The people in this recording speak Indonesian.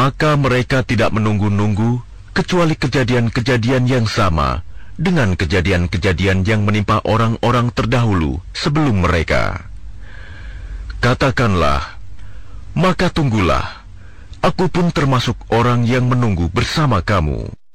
maka mereka tidak menunggu-nunggu kecuali kejadian-kejadian yang sama dengan kejadian-kejadian yang menimpa orang-orang terdahulu sebelum mereka. Katakanlah, maka tunggulah, aku pun termasuk orang yang menunggu bersama kamu.